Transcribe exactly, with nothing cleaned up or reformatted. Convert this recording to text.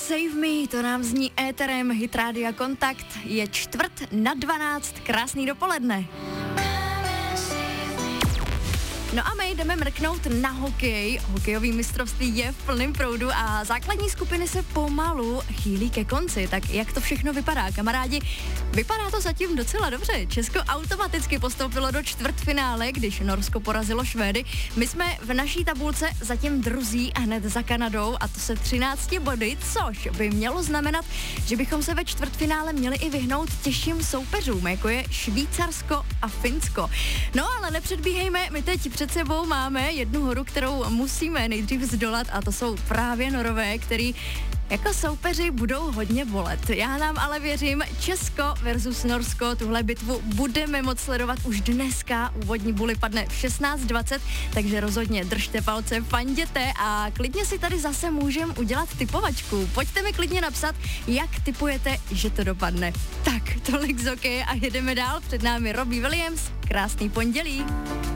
Save Me, to nám zní éterem Hit Rádia Kontakt. Je čtvrt na dvanáct, krásný dopoledne. No a my jdeme mrknout na hokej. Hokejový mistrovství je v plném proudu a základní skupiny se pomalu chýlí ke konci. Tak jak to všechno vypadá, kamarádi? Vypadá to zatím docela dobře. Česko automaticky postoupilo do čtvrtfinále, když Norsko porazilo Švédy. My jsme v naší tabulce zatím druzí a hned za Kanadou, a to se třinácti body, což by mělo znamenat, že bychom se ve čtvrtfinále měli i vyhnout těžším soupeřům, jako je Švýcarsko a Finsko. No ale nepředbíhejme, my teď před sebou máme jednu horu, kterou musíme nejdřív zdolat, a to jsou právě Norové, který jako soupeři budou hodně bolet. Já nám ale věřím, Česko versus Norsko, tuhle bitvu budeme moc sledovat už dneska. Úvodní buly padne v šestnáct dvacet, takže rozhodně držte palce, fanděte a klidně si tady zase můžeme udělat typovačku. Pojďte mi klidně napsat, jak tipujete, že to dopadne. Tak, tolik z hokeje a jedeme dál. Před námi Robbie Williams. Krásný pondělí.